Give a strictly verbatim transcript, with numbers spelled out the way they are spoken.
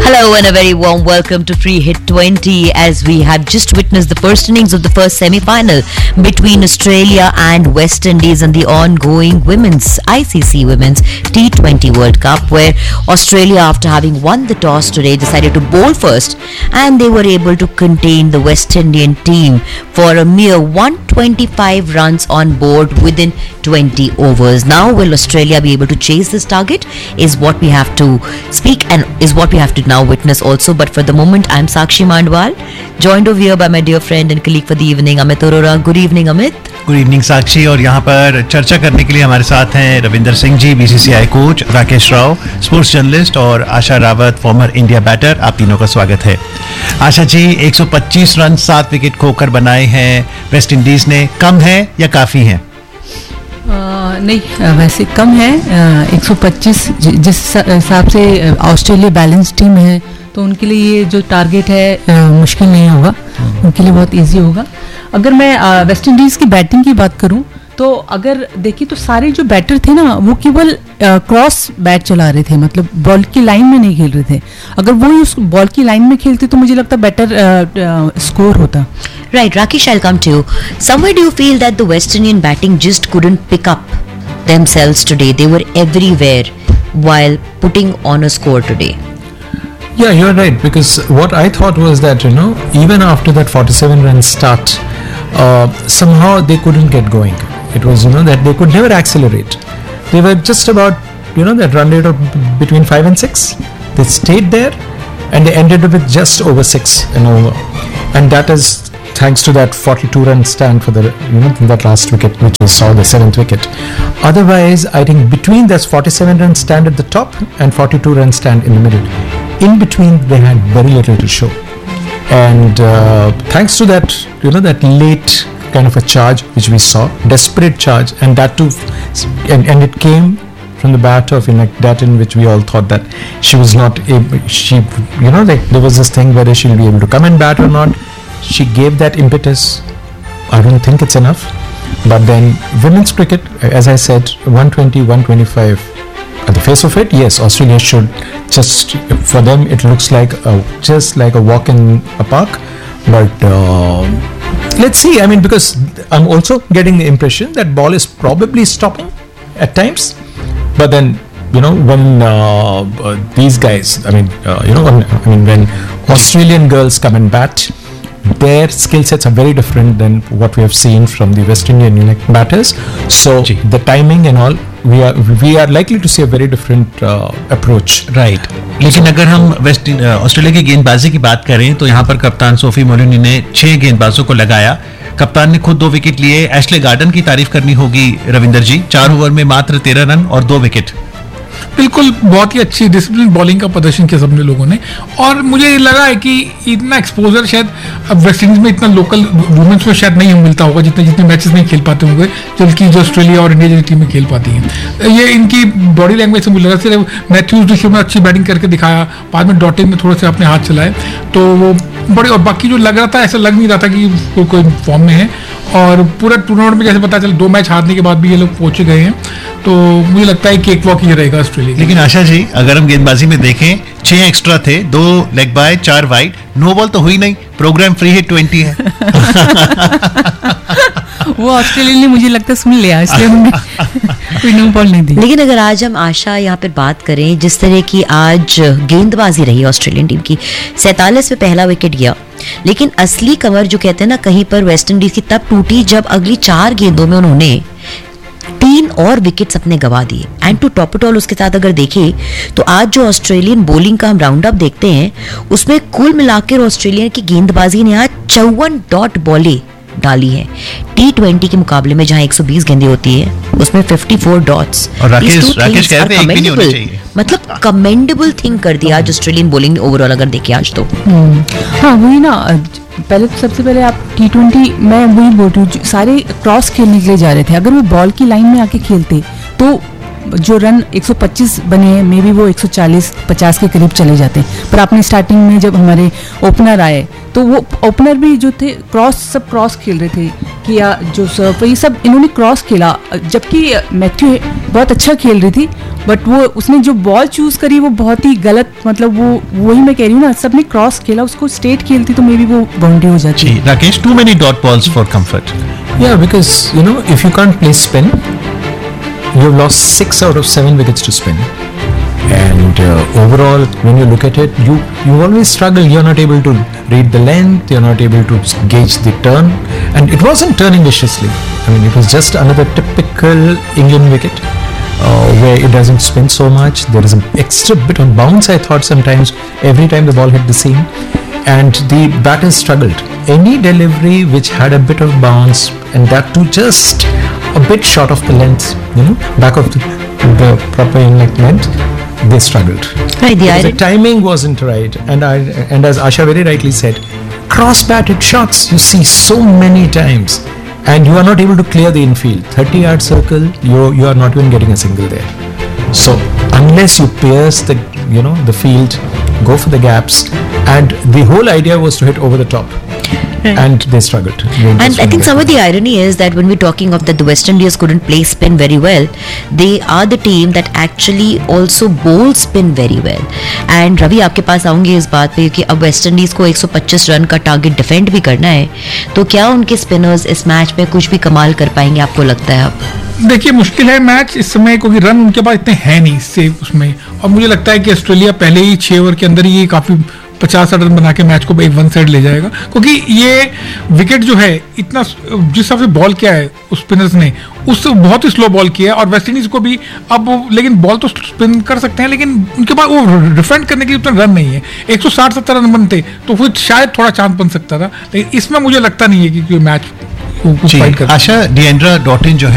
Hello and a very warm welcome to Free Hit twenty as we have just witnessed the first innings of the first semi-final between Australia and West Indies in the ongoing Women's I C C Women's T twenty World Cup, where Australia, after having won the toss today, decided to bowl first, and they were able to contain the West Indian team for a mere one hundred twenty-five runs on board within twenty overs. Now will Australia be able to chase this target is what we have to speak and is what we have to now witness also. But for the moment, I'm Sakshi Mandwal, joined over here by my dear friend and colleague for the evening, Amit Arora. Good evening, Amit. Good evening साक्षी. और यहाँ पर चर्चा करने के लिए हमारे साथ हैं Ravinder Singh ji, BCCI coach, Rakesh Rao, sports journalist, और आशा रावत, फॉर्मर इंडिया बैटर. आप तीनों का स्वागत है. आशा जी, एक सौ पच्चीस रन सात विकेट खोकर बनाए हैं वेस्ट इंडीज ने. कम है या काफी है? नहीं, वैसे कम है. एक सौ पच्चीस जिस हिसाब से ऑस्ट्रेलिया बैलेंस टीम है तो उनके लिए ये जो टारगेट है मुश्किल नहीं होगा, उनके लिए बहुत इजी होगा. अगर मैं वेस्ट इंडीज़ की बैटिंग की बात करूं तो अगर देखिए तो सारे जो बैटर थे ना वो केवल क्रॉस बैट चला रहे थे, मतलब बॉल की लाइन में नहीं खेल रहे थे. अगर वो उस बॉल की लाइन में खेलते तो मुझे लगता बेटर स्कोर होता. Right, Rakesh, I'll come to you. Somewhere do you feel that the West Indian batting just couldn't pick up themselves today? They were everywhere while putting on a score today. Yeah, you're right, because what I thought was that, you know, even after that forty-seven run start, uh, somehow they couldn't get going. It was, you know, that they could never accelerate. They were just about, you know, that run rate of between five and six. They stayed there and they ended up with just over six and over. And that is thanks to that forty-two run stand for the, you know, that last wicket, which we saw, the seventh wicket. Otherwise, I think between this forty-seven run stand at the top and forty-two run stand in the middle, in between they had very little to show. And uh, thanks to that, you know, that late kind of a charge which we saw, desperate charge, and that too, and, and it came from the bat of Inak Dattin, which we all thought that she was not able, she, you know, like there was this thing whether she'll be able to come and bat or not. She gave that impetus. I don't think it's enough. But then women's cricket, as I said, one twenty, one twenty-five. At the face of it, yes, Australia should just, for them it looks like a, just like a walk in a park. But uh, let's see. I mean, because I'm also getting the impression that ball is probably stopping at times. But then, you know, when uh, uh, these guys, I mean, uh, you know, when, I mean, when Australian girls come and bat, their skill sets are very different than what we have seen from the West Indian you know, batters. So the timing and all, we are we are likely to see a very different uh, approach. Right. लेकिन अगर हम waste Australia की गेंदबाजी की बात करें तो यहाँ पर कप्तान सोफी मोलिनी ने छह गेंदबाजों को लगाया. कप्तान ने खुद दो विकेट लिए. एशले गार्डन की तारीफ करनी होगी रविंदर जी. चार ओवर में मात्र तेरह रन और दो विकेट. बिल्कुल, बहुत ही अच्छी डिसिप्लिन बॉलिंग का प्रदर्शन किया सबने लोगों ने. और मुझे लगा है कि इतना एक्सपोजर शायद अब वेस्ट इंडीज में इतना लोकल वुमेन्स में शायद नहीं मिलता होगा, जितने जितने मैचेस नहीं खेल पाते होंगे जबकि जो ऑस्ट्रेलिया और इंडिया जैसी टीमें खेल पाती हैं. ये इनकी बॉडी लैंग्वेज से मुझे लगा. सिर्फ मैथ्यूज ने शुरू में अच्छी बैटिंग करके दिखाया, बाद में डॉटिन ने थोड़े से अपने हाथ चलाए तो वो बड़े, और बाकी जो लग रहा था ऐसा लग नहीं रहा था कि कोई कोई फॉर्म में है. और पूरा टूर्नामेंट में जैसे पता चला दो मैच हारने के बाद भी ये लोग पहुंचे गए हैं, तो मुझे लगता है कि एक वॉक ये रहेगा ऑस्ट्रेलिया. लेकिन आशा जी, अगर हम गेंदबाजी में देखें, छह एक्स्ट्रा थे, दो लेग बाय, चार वाइड, नो बॉल तो हुई नहीं. प्रोग्राम फ्री हिट ट्वेंटी है. वो ऑस्ट्रेलिया ने मुझे लगता है सुन लिया, इसलिए उन्होंने कोई नो बॉल नहीं दी. लेकिन अगर आज हम आशा यहाँ पर बात करें, जिस तरह की आज गेंदबाजी रही ऑस्ट्रेलियन टीम की, सैंतालीस में पहला विकेट गया, लेकिन असली कमर जो कहते हैं ना कहीं पर वेस्ट इंडीज की तब टूटी जब अगली चार गेंदों में उन्होंने तीन और विकेट्स अपने गवा दिए. And to top it all, उसके साथ अगर देखें तो आज जो ऑस्ट्रेलियन बॉलिंग का हम राउंड अप देखते हैं उसमें कुल मिलाकर ऑस्ट्रेलिया की गेंदबाजी ने आज चौवन डॉट बॉलें डाली है. टी ट्वेंटी के मुकाबले में जहां एक सौ बीस गेंदें होती है उसमें चौवन डॉट्स. और राकेश राकेश कहते हैं एक भी नहीं होनी चाहिए. मतलब कमेंडेबल थिंग कर दिया आज ऑस्ट्रेलियन बॉलिंग ने ओवरऑल अगर देखें आज तो. हाँ, वही ना. पहले तो सबसे पहले आप टी ट्वेंटी, मैं वही बोल रही हूँ, सारे क्रॉस खेलने के लिए जा रहे थे. अगर वो बॉल की लाइन में आके खेलते तो जो रन एक सौ पच्चीस बने हैं, मे बी वो एक सौ चालीस पचास के करीब चले जाते. पर आपने स्टार्टिंग में जब हमारे ओपनर आए तो वो ओपनर भी जो थे क्रॉस, सब क्रॉस खेल रहे थे कि जो सर्फ, ये सब इन्होंने क्रॉस खेला, जबकि मैथ्यू बहुत अच्छा खेल रही थी बट वो उसने जो बॉल चूज करी वो बहुत ही गलत, मतलब वो वही मैं कह रही हूँ ना, सबने क्रॉस खेला, उसको स्ट्रेट खेलती तो मे बी वो बाउंड्री हो जाती. जी Rakesh, to many dot balls for comfort. Yeah, because you know if you can't play spin, you've lost six out of seven wickets to spin. And uh, overall, when you look at it, you you always struggle. You're not able to read the length. You're not able to gauge the turn. And it wasn't turning viciously. I mean, it was just another typical England wicket uh, where it doesn't spin so much. There is an extra bit on bounce. I thought sometimes every time the ball hit the seam, and the batters struggled. Any delivery which had a bit of bounce, and that too just a bit short of the length, you know, back of the, the proper length, they struggled. Right, the Because irony- the timing wasn't right, and I and as Asha very rightly said, cross-batted shots you see so many times, and you are not able to clear the infield. thirty-yard circle, you you are not even getting a single there. So unless you pierce the you know the field, go for the gaps, and the whole idea was to hit over the top. And they struggled. They And just I think went some back. of the irony is that when we're talking of that the West Indies couldn't play spin very well, they are the team that actually also bowl spin very well. And Ravi आपके पास आऊंगी इस बात पे कि अब West Indies को एक सौ पच्चीस रन का टारगेट डिफेंड भी करना है, तो क्या उनके स्पिनर्स इस मैच में कुछ भी कमाल कर पाएंगे, आपको लगता है? अब देखिए मुश्किल है मैच इस समय, क्योंकि रन उनके पास इतने हैं नहीं इससे उसमें, और मुझे लगता है कि ऑस्ट्रेलिया पहले ही छह ओवर के अंदर ही काफी पचास रन बना के मैच को एक वन साइड ले जाएगा, क्योंकि ये विकेट जो है इतना जिस हिसाब से बॉल किया है उस स्पिनर्स ने, उससे बहुत ही स्लो बॉल किया है, और वेस्ट इंडीज को भी अब वो- लेकिन बॉल तो स्पिन कर सकते हैं, लेकिन उनके पास वो डिफेंड करने के लिए उतना रन नहीं है. एक सौ साठ सत्तर रन बनते तो फिर शायद थोड़ा चांस बन सकता था, लेकिन इसमें मुझे लगता नहीं है कि कोई मैच जी फाइट कर आशा, डिएंड्रा डॉटिन जो है